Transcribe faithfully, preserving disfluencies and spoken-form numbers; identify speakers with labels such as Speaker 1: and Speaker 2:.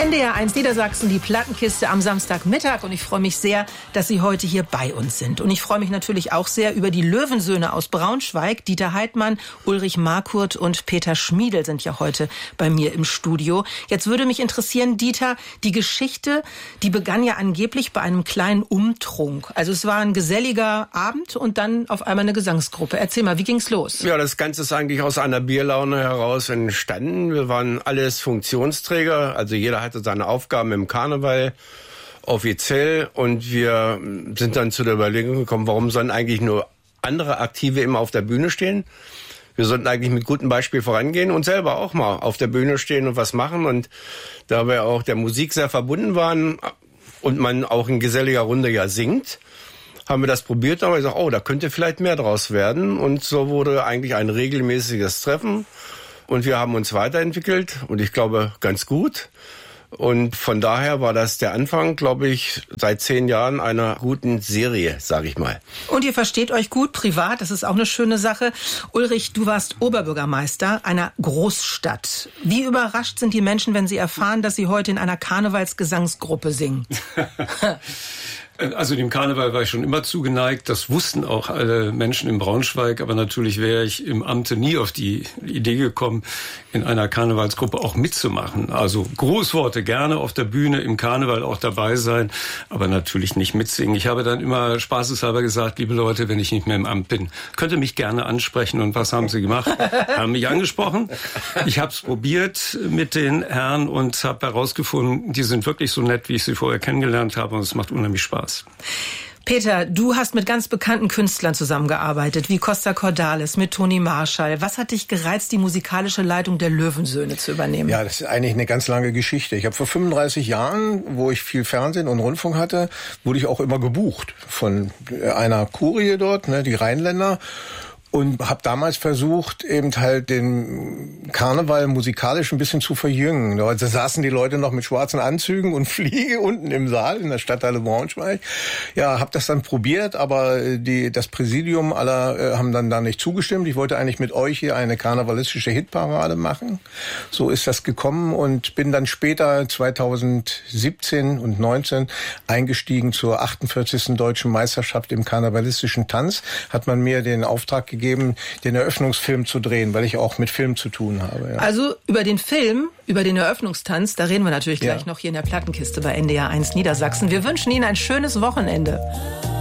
Speaker 1: N D R eins Niedersachsen, die Plattenkiste am Samstagmittag. Und ich freue mich sehr, dass Sie heute hier bei uns sind. Und ich freue mich natürlich auch sehr über die Löwensöhne aus Braunschweig. Dieter Heidmann, Ulrich Markurt und Peter Schmiedl sind ja heute bei mir im Studio. Jetzt würde mich interessieren, Dieter, die Geschichte, die begann ja angeblich bei einem kleinen Umtrunk. Also es war ein geselliger Abend und dann auf einmal eine Gesangsgruppe. Erzähl mal, wie ging's los?
Speaker 2: Ja, das Ganze ist eigentlich aus einer Bierlaune heraus entstanden. Wir waren alles Funktionsträger, also jeder hatte seine Aufgaben im Karneval offiziell und wir sind dann zu der Überlegung gekommen, warum sollen eigentlich nur andere Aktive immer auf der Bühne stehen? Wir sollten eigentlich mit gutem Beispiel vorangehen und selber auch mal auf der Bühne stehen und was machen. Und da wir auch der Musik sehr verbunden waren und man auch in geselliger Runde ja singt, haben wir das probiert, aber gesagt, oh, da könnte vielleicht mehr draus werden. Und so wurde eigentlich ein regelmäßiges Treffen. Und wir haben uns weiterentwickelt und ich glaube ganz gut. Und von daher war das der Anfang, glaube ich, seit zehn Jahren einer guten Serie, sage ich mal.
Speaker 1: Und ihr versteht euch gut privat, das ist auch eine schöne Sache. Ulrich, du warst Oberbürgermeister einer Großstadt. Wie überrascht sind die Menschen, wenn sie erfahren, dass sie heute in einer Karnevalsgesangsgruppe singen?
Speaker 3: Also dem Karneval war ich schon immer zugeneigt. Das wussten auch alle Menschen in Braunschweig. Aber natürlich wäre ich im Amte nie auf die Idee gekommen, in einer Karnevalsgruppe auch mitzumachen. Also Großworte gerne auf der Bühne, im Karneval auch dabei sein, aber natürlich nicht mitsingen. Ich habe dann immer spaßeshalber gesagt, liebe Leute, wenn ich nicht mehr im Amt bin, könnt ihr mich gerne ansprechen. Und was haben sie gemacht? Haben mich angesprochen. Ich habe es probiert mit den Herren und habe herausgefunden, die sind wirklich so nett, wie ich sie vorher kennengelernt habe. Und es macht unheimlich Spaß.
Speaker 1: Peter, du hast mit ganz bekannten Künstlern zusammengearbeitet, wie Costa Cordalis, mit Toni Marshall. Was hat dich gereizt, die musikalische Leitung der Löwensöhne zu übernehmen?
Speaker 4: Ja, das ist eigentlich eine ganz lange Geschichte. Ich habe vor fünfunddreißig Jahren, wo ich viel Fernsehen und Rundfunk hatte, wurde ich auch immer gebucht von einer Kurie dort, ne, die Rheinländer. Und habe damals versucht, eben halt den Karneval musikalisch ein bisschen zu verjüngen. Da saßen die Leute noch mit schwarzen Anzügen und Fliege unten im Saal in der Stadthalle Braunschweig. Ja, habe das dann probiert, aber die das Präsidium aller äh, haben dann da nicht zugestimmt. Ich wollte eigentlich mit euch hier eine karnevalistische Hitparade machen. So ist das gekommen und bin dann später zweitausendsiebzehn und neunzehn eingestiegen zur achtundvierzigsten Deutschen Meisterschaft im karnevalistischen Tanz. Hat man mir den Auftrag gegeben, gegeben, den Eröffnungsfilm zu drehen, weil ich auch mit Film zu tun habe. Ja.
Speaker 1: Also über den Film, über den Eröffnungstanz, da reden wir natürlich gleich
Speaker 4: ja.
Speaker 1: noch hier in der Plattenkiste bei N D R eins Niedersachsen. Wir wünschen Ihnen ein schönes Wochenende.